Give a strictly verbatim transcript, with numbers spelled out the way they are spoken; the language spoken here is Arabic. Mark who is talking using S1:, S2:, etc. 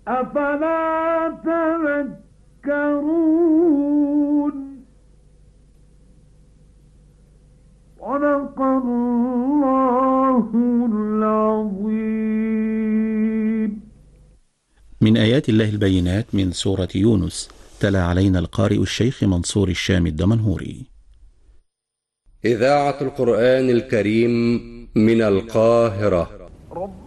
S1: أفلا تذكرون صدق الله العظيم.
S2: من آيات الله البينات من سورة يونس، تلا علينا القارئ الشيخ منصور الشام الدمنهوري.
S3: إذاعة القرآن الكريم من القاهرة.
S1: رب